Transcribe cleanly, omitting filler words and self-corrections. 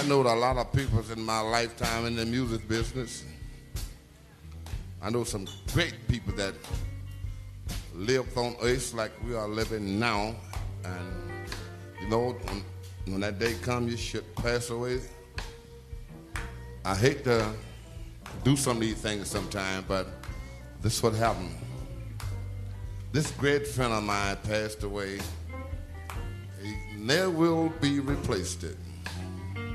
I know a lot of people in my lifetime in the music business. I know some great people that lived on earth like we are living now. And, you know, when that day comes, you should pass away. I hate to do some of these things sometimes, but this is what happened. This great friend of mine passed away. He never will be replaced.